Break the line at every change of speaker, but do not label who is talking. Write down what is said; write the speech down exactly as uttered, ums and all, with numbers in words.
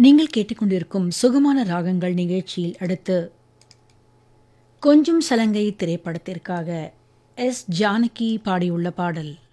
நீங்கள் கேட்டுக்கொண்டிருக்கும் சுகமான ராகங்கள் நிகழ்ச்சியில் அடுத்து கொஞ்சம் சலங்கை திரைப்படத்திற்காக எஸ் ஜானகி பாடியுள்ள பாடல்.